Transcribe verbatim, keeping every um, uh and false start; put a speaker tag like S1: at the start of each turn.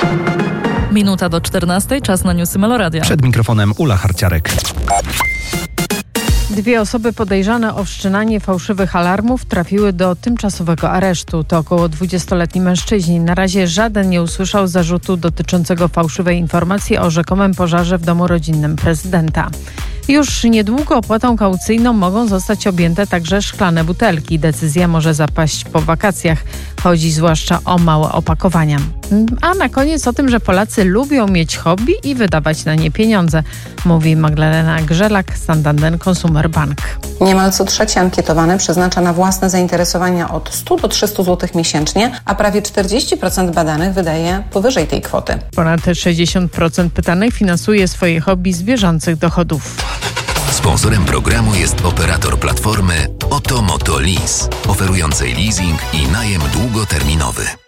S1: Minuta do czternastej, czas na newsy Meloradia.
S2: Przed mikrofonem Ula Harciarek.
S3: Dwie osoby podejrzane o wszczynanie fałszywych alarmów trafiły do tymczasowego aresztu. To około dwudziestoletni mężczyźni. Na razie żaden nie usłyszał zarzutu dotyczącego fałszywej informacji o rzekomym pożarze w domu rodzinnym prezydenta. Już niedługo opłatą kaucyjną mogą zostać objęte także szklane butelki. Decyzja może zapaść po wakacjach. Chodzi zwłaszcza o małe opakowania. A na koniec o tym, że Polacy lubią mieć hobby i wydawać na nie pieniądze, mówi Magdalena Grzelak, Santander Consumer Bank.
S4: Niemal co trzeci ankietowany przeznacza na własne zainteresowania od stu do trzystu złotych miesięcznie, a prawie czterdzieści procent badanych wydaje powyżej tej kwoty.
S3: Ponad sześćdziesiąt procent pytanych finansuje swoje hobby z bieżących dochodów.
S5: Sponsorem programu jest operator platformy Oto Moto Lease, oferującej leasing i najem długoterminowy.